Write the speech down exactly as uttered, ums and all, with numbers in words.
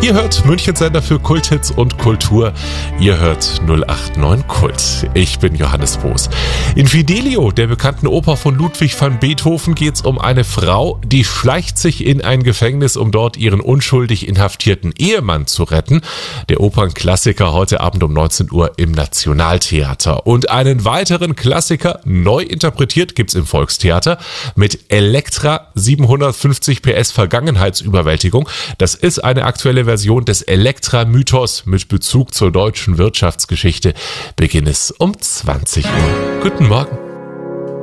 Ihr hört Münchens Sender für Kulthits und Kultur. Ihr hört null acht neun Kult. Ich bin Johannes Boos. In Fidelio, der bekannten Oper von Ludwig van Beethoven, geht es um eine Frau, die schleicht sich in ein Gefängnis, um dort ihren unschuldig inhaftierten Ehemann zu retten. Der Opernklassiker heute Abend um neunzehn Uhr im Nationaltheater. Und einen weiteren Klassiker, neu interpretiert, gibt's im Volkstheater mit Elektra siebenhundertfünfzig P S Vergangenheitsüberwältigung. Das ist eine aktuelle Version des Elektra-Mythos mit Bezug zur deutschen Wirtschaftsgeschichte. Beginn es um zwanzig Uhr. Guten Morgen.